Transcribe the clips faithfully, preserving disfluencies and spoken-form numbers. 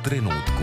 trenutku.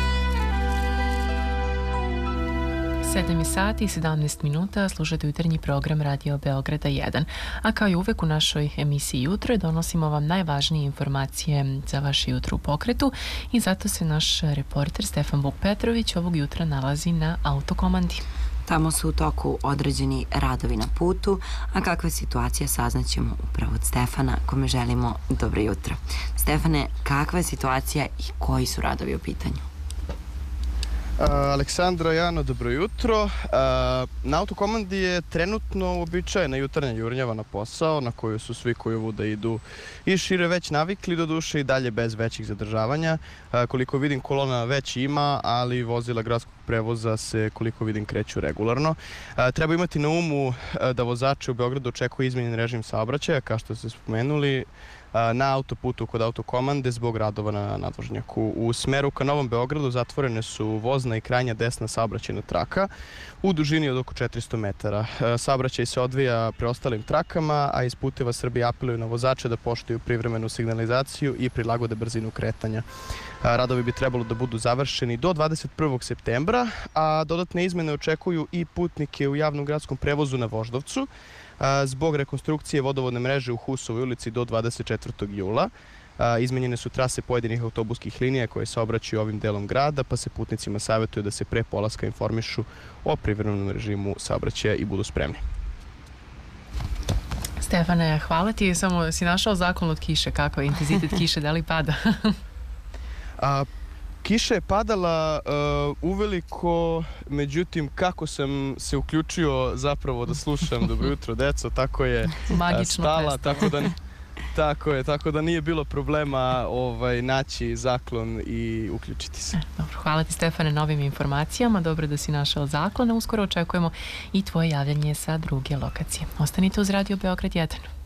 sedam sati i sedamnaest minuta, slušate jutarnji program Radio Beograda jedan. A kao i uvek u našoj emisiji Jutro donosimo vam najvažnije informacije za vaše jutro u pokretu i zato se naš reporter Stefan Vuk Petrović ovog jutra nalazi na autokomandi. Tamo su u toku određeni radovi na putu, a kakva je situacija saznaćemo upravo od Stefana, kome želimo dobro jutro. Stefane, kakva je situacija i koji su radovi u pitanju? Aleksandra, Jano, dobro jutro. Na autokomandi je trenutno uobičajena jutarnja jurnjava na posao, na koju su svi koji ovu da idu i šire već navikli, do duše i dalje bez većih zadržavanja. Koliko vidim, kolona već ima, ali vozila gradskog prevoza se, koliko vidim, kreću regularno. Treba imati na umu da vozače u Beogradu očekuje izmenjen režim saobraćaja, kao što ste spomenuli, na autoputu kod autokomande zbog radova na nadvožnjaku. U smeru ka Novom Beogradu zatvorene su vozna i krajnja desna saobraćajna traka u dužini od oko četiristo metara. Saobraćaj se odvija preostalim trakama, a iz Puteva Srbije apeluju na vozače da poštuju privremenu signalizaciju i prilagode brzinu kretanja. Radovi bi trebalo da budu završeni do dvadeset prvog septembra, a dodatne izmene očekuju i putnike u javnom gradskom prevozu na Voždovcu, zbog rekonstrukcije vodovodne mreže u Husovoj ulici do dvadeset četvrtog jula. Izmenjene su trase pojedinih autobuskih linija koje se obraćaju ovim delom grada, pa se putnicima savjetuje da se pre polaska informišu o privremenom režimu saobraćaja i budu spremni. Stefane, hvala ti. Samo si našao zakon od kiše. Kakav je intenzitet kiše? Da li pada? A, Kiša je padala uh, uveliko, međutim, kako sam se uključio zapravo da slušam Dobro jutro, deco, tako je magično stala, tako da, tako je, tako da nije bilo problema ovaj, naći zaklon i uključiti se. Dobro, hvala ti, Stefane, novim informacijama. Dobro da si našao zaklon, a uskoro očekujemo i tvoje javljanje sa druge lokacije. Ostanite uz Radio Beograd jedan.